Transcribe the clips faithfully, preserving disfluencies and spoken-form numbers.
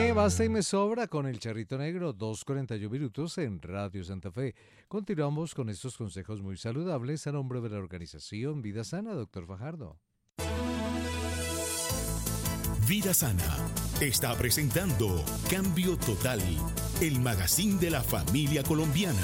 Me basta y me sobra con el Charrito Negro, dos cuarenta y uno minutos en Radio Santa Fe. Continuamos con estos consejos muy saludables a nombre de la organización Vida Sana, doctor Fajardo. Vida Sana está presentando Cambio Total, el magazine de la familia colombiana.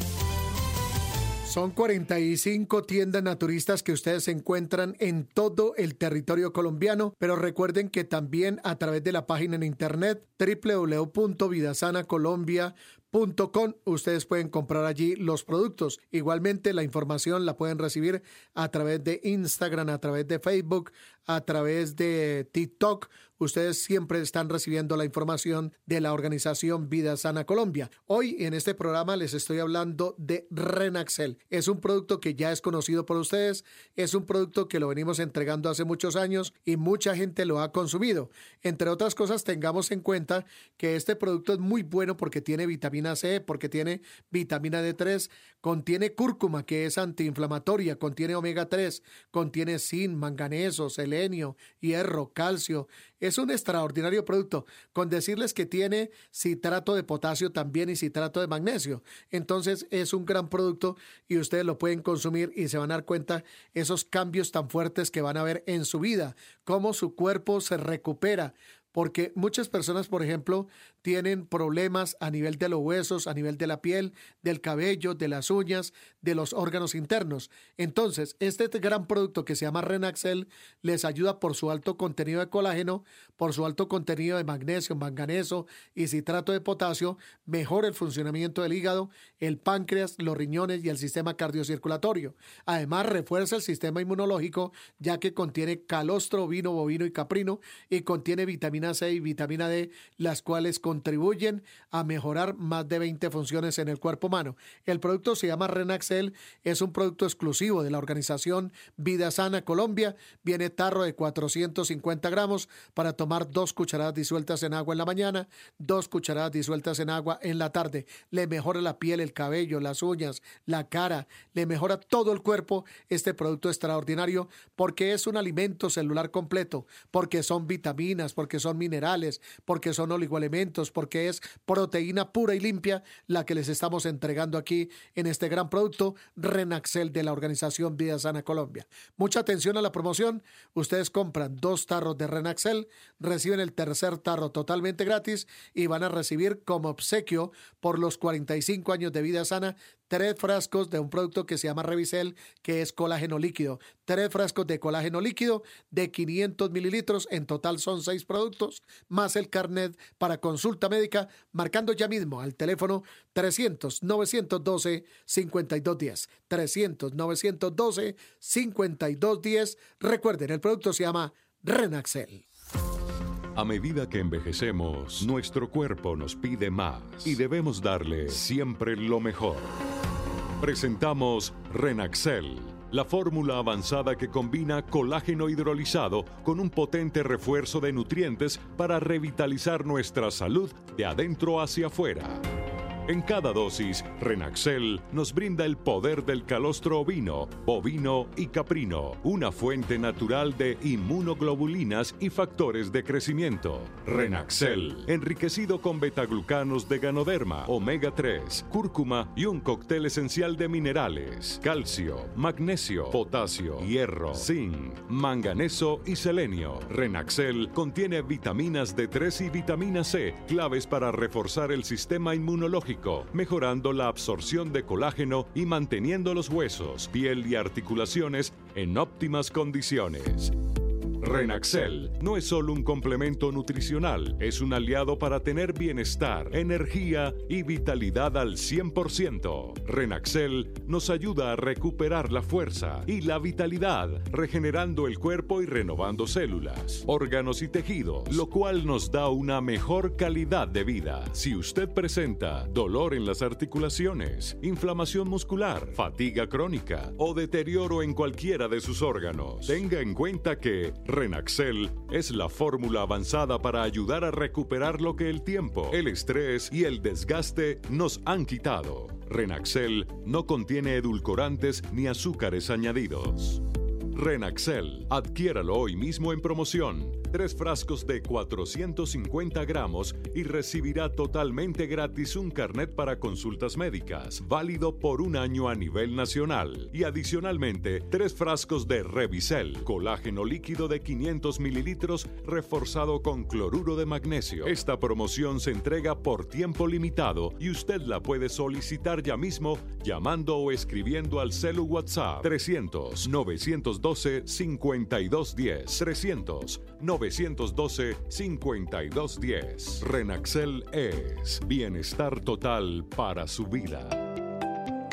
Son cuarenta y cinco tiendas naturistas que ustedes encuentran en todo el territorio colombiano, pero recuerden que también a través de la página en internet doble u doble u doble u punto vidasana colombia punto com ustedes pueden comprar allí los productos. Igualmente la información la pueden recibir a través de Instagram, a través de Facebook, a través de TikTok. Ustedes siempre están recibiendo la información de la organización Vida Sana Colombia. Hoy en este programa les estoy hablando de Renaxel. Es un producto que ya es conocido por ustedes, es un producto que lo venimos entregando hace muchos años y mucha gente lo ha consumido. Entre otras cosas, tengamos en cuenta que este producto es muy bueno porque tiene vitamina C, porque tiene vitamina D tres, contiene cúrcuma, que es antiinflamatoria, contiene omega tres, contiene zinc, manganeso, selenio, hierro, calcio. Es un extraordinario producto, con decirles que tiene citrato de potasio también y citrato de magnesio. Entonces es un gran producto y ustedes lo pueden consumir y se van a dar cuenta esos cambios tan fuertes que van a ver en su vida, cómo su cuerpo se recupera. Porque muchas personas, por ejemplo, tienen problemas a nivel de los huesos, a nivel de la piel, del cabello, de las uñas, de los órganos internos. Entonces, este gran producto que se llama Renaxel les ayuda por su alto contenido de colágeno, por su alto contenido de magnesio, manganeso y citrato de potasio, mejora el funcionamiento del hígado, el páncreas, los riñones y el sistema cardiocirculatorio. Además, refuerza el sistema inmunológico, ya que contiene calostro, ovino, bovino y caprino y contiene vitamina C y vitamina D, las cuales contribuyen a mejorar más de veinte funciones en el cuerpo humano. El producto se llama Renaxel, es un producto exclusivo de la organización Vida Sana Colombia, viene tarro de cuatrocientos cincuenta gramos para tomar dos cucharadas disueltas en agua en la mañana, dos cucharadas disueltas en agua en la tarde. Le mejora la piel, el cabello, las uñas, la cara, le mejora todo el cuerpo. Este producto extraordinario porque es un alimento celular completo, porque son vitaminas, porque son minerales, porque son oligoelementos, porque es proteína pura y limpia la que les estamos entregando aquí en este gran producto Renaxel de la organización Vida Sana Colombia. Mucha atención a la promoción. Ustedes compran dos tarros de Renaxel, reciben el tercer tarro totalmente gratis y van a recibir como obsequio por los cuarenta y cinco años de Vida Sana tres frascos de un producto que se llama Revisel, que es colágeno líquido. Tres frascos de colágeno líquido de quinientos mililitros. En total son seis productos, más el carnet para consulta médica, marcando ya mismo al teléfono trescientos, novecientos doce, cincuenta y dos diez. trescientos, novecientos doce, cincuenta y dos diez. Recuerden, el producto se llama Renaxel. A medida que envejecemos, nuestro cuerpo nos pide más y debemos darle siempre lo mejor. Presentamos Renaxel, la fórmula avanzada que combina colágeno hidrolizado con un potente refuerzo de nutrientes para revitalizar nuestra salud de adentro hacia afuera. En cada dosis, Renaxel nos brinda el poder del calostro ovino, bovino y caprino, una fuente natural de inmunoglobulinas y factores de crecimiento. Renaxel, enriquecido con betaglucanos de Ganoderma, omega tres, cúrcuma y un cóctel esencial de minerales, calcio, magnesio, potasio, hierro, zinc, manganeso y selenio. Renaxel contiene vitaminas D tres y vitamina C, claves para reforzar el sistema inmunológico, mejorando la absorción de colágeno y manteniendo los huesos, piel y articulaciones en óptimas condiciones. Renaxel no es solo un complemento nutricional, es un aliado para tener bienestar, energía y vitalidad al cien por ciento. Renaxel nos ayuda a recuperar la fuerza y la vitalidad, regenerando el cuerpo y renovando células, órganos y tejidos, lo cual nos da una mejor calidad de vida. Si usted presenta dolor en las articulaciones, inflamación muscular, fatiga crónica o deterioro en cualquiera de sus órganos, tenga en cuenta que Renaxel es la fórmula avanzada para ayudar a recuperar lo que el tiempo, el estrés y el desgaste nos han quitado. Renaxel no contiene edulcorantes ni azúcares añadidos. Renaxel, adquiéralo hoy mismo en promoción. tres frascos de cuatrocientos cincuenta gramos y recibirá totalmente gratis un carnet para consultas médicas, válido por un año a nivel nacional. Y adicionalmente, tres frascos de Revicel, colágeno líquido de quinientos mililitros reforzado con cloruro de magnesio. Esta promoción se entrega por tiempo limitado y usted la puede solicitar ya mismo llamando o escribiendo al celu WhatsApp trescientos, novecientos doce, cincuenta y dos diez, trescientos, novecientos doce, cincuenta y dos diez. Renaxel es bienestar total para su vida.